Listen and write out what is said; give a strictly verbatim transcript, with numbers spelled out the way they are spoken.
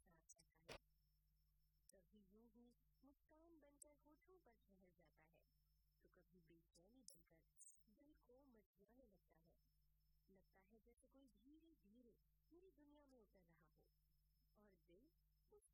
साथ रहता है। कभी यूं ही मुस्कान बनकर होठों पर ठहर जाता है, तो कभी बेचैनी बनकर दिल को मचलाने लगता है। लगता है जैसे कोई धीरे धीरे मेरी दुनिया में उतर रहा हो।